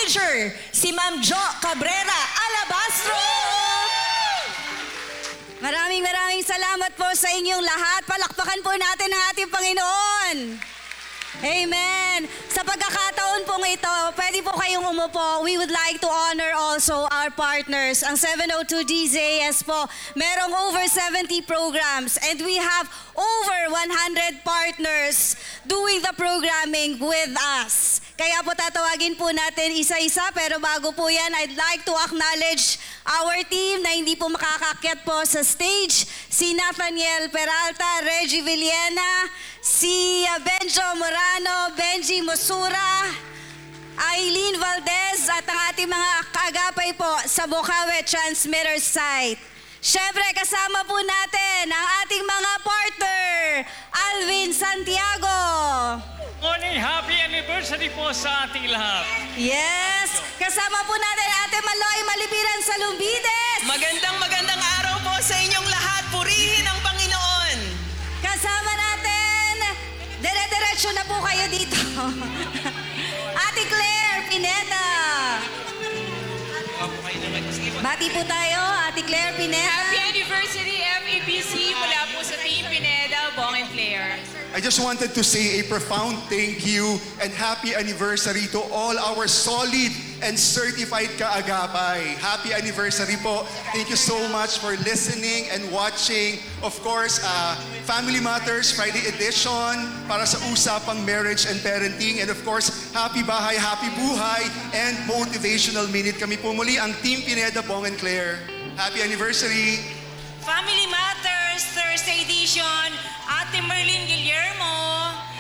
manager, si Ma'am Jo Cabrera Alabastro. Maraming salamat po sa inyong lahat. Palakpakan po natin ang ating Panginoon. Amen. Sa pagkakataon pong ito, pwede po kayong umupo. We would like to honor also our partners. Ang 702 DZS po, merong over 70 programs and we have over 100 partners doing the programming with us. Kaya po tatawagin po natin isa-isa, pero bago po yan, I'd like to acknowledge our team na hindi po makakakyat po sa stage. Si Nathaniel Peralta, Reggie Villena, si Benjo Morano, Benji Mosura, Aileen Valdez, at ang ating mga kaagapay po sa Bocaue Transmitter site. Siyempre, kasama po natin ang ating mga partner, Alvin Santiago. Morning, happy anniversary po sa ating lahat. Yes, kasama po natin Ate Maloy Malipiran sa Lumbides. Magandang araw po sa inyong lahat. Purihin ang Panginoon. Kasama natin, dire-diretso na po kayo dito. Ate Claire Pineda. Bati po tayo, Ate Claire Pineda. Happy anniversary, FEBC, mula po sa Team Pineda, Bong and Claire. I just wanted to say a profound thank you and happy anniversary to all our solid and certified kaagapay. Happy anniversary po. Thank you so much for listening and watching. Of course, Family Matters Friday edition para sa usapang marriage and parenting. And of course, Happy Bahay, Happy Buhay and Motivational Minute. Kami po muli ang Team Pineda, Bong and Claire. Happy anniversary! Family Matters.